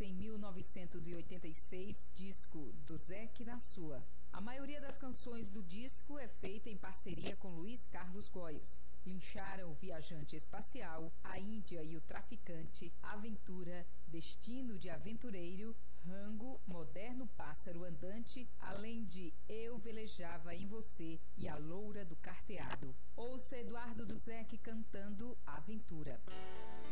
em 1986, disco do Zeque na Sua. A maioria das canções do disco é feita em parceria com Luiz Carlos Góes. Lincharam o Viajante Espacial, A Índia e o Traficante, Aventura, Destino de Aventureiro, Rango, Moderno Pássaro Andante, além de Eu Velejava em Você e A Loura do Carteado. Ouça Eduardo do Zeque cantando Aventura.